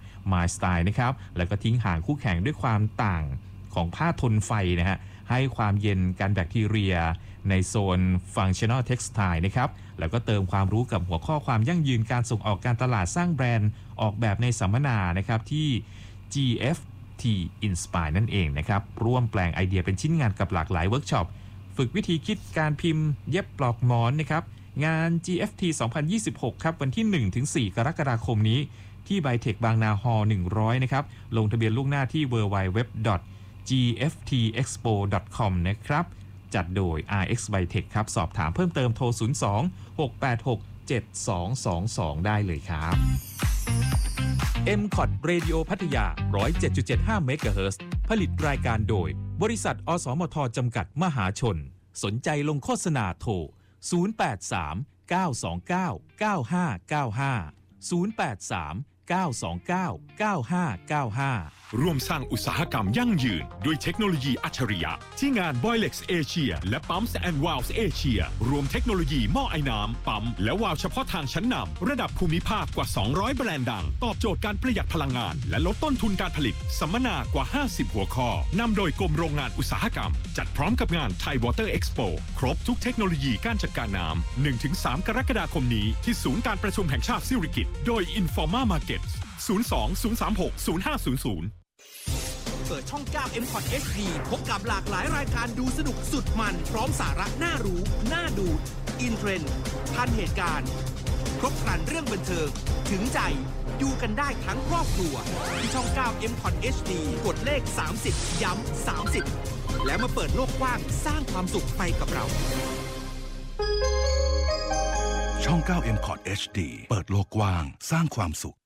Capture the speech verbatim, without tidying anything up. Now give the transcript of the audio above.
MyStyle นะครับแล้วก็ทิ้งห่างคู่แข่งด้วยความต่างของผ้าทนไฟนะฮะให้ความเย็นกันแบคทีเรียในโซน Functional Textile นะครับแล้วก็เติมความรู้กับหัวข้อความยั่งยืนการส่งออกการตลาดสร้างแบรนด์ออกแบบในสัมมนานะครับที่ จี เอฟ ที Inspire นั่นเองนะครับร่วมแปลงไอเดียเป็นชิ้นงานกับหลากหลายเวิร์กช็อปฝึกวิธีคิดการพิมพ์เย็บปลอกหมอนนะครับงาน จี เอฟ ที สองพันยี่สิบหกครับวันที่ หนึ่งถึงสี่ กรกฎาคมนี้ที่ไบเทคบางนาฮอลล์หนึ่งร้อยนะครับลงทะเบียนล่วงหน้าที่ ดับเบิลยู ดับเบิลยู ดับเบิลยู ดอท จี เอฟ ที เอ็กซ์โป ดอท คอม นะครับจัดโดย อาร์ เอ็กซ์ Bytech ครับสอบถามเพิ่มเติมโทรศูนย์ สอง หก แปด หก เจ็ด สอง สอง สองได้เลยครับ เอ็ม คอท Radio พัทยา หนึ่งศูนย์เจ็ดจุดเจ็ดห้า เมกะเฮิรตซ์ ผลิตรายการโดยบริษัทอสมทจำกัดมหาชนสนใจลงโฆษณาโทรศูนย์ แปด สาม เก้า สอง เก้า เก้า ห้า เก้า ห้า ศูนย์ แปด สาม เก้า สอง เก้า เก้า ห้า เก้า ห้าร่วมสร้างอุตสาหกรรมยั่งยืนด้วยเทคโนโลยีอัจฉริยะที่งาน Boilex Asia และ Pumps and Valves Asia รวมเทคโนโลยีหม้อไอ้น้ำปั๊มและวาล์วเฉพาะทางชั้นนำระดับภูมิภาคกว่าสองร้อยแบรนด์ดังตอบโจทย์การประหยัดพลังงานและลดต้นทุนการผลิตสัมมนากว่าห้าสิบหัวข้อนำโดยกรมโรงงานอุตสาหกรรมจัดพร้อมกับงาน Thai Water Expo ครบทุกเทคโนโลยีการจัดการน้ำ หนึ่งถึงสาม กรกฎาคมนี้ที่ศูนย์การประชุมแห่งชาติสิริกิติ์โดย Informa Markets ศูนย์ สอง ศูนย์ สาม หก ศูนย์ ห้า ศูนย์ ศูนย์เปิดช่อง เก้า เอ็ม คอท เอช ดี พบกับหลากหลายรายการดูสนุกสุดมันพร้อมสาระน่ารู้น่าดูอินเทรนด์ทันเหตุการณ์ครบครันเรื่องบันเทิงถึงใจดูกันได้ทั้งครอบครัวที่ช่อง เก้า เอ็ม คอท เอช ดี กดเลขสามสิบย้ำสามสิบแล้วมาเปิดโลกกว้างสร้างความสุขไปกับเราช่อง เก้า เอ็ม คอท เอช ดี เปิดโลกกว้างสร้างความสุข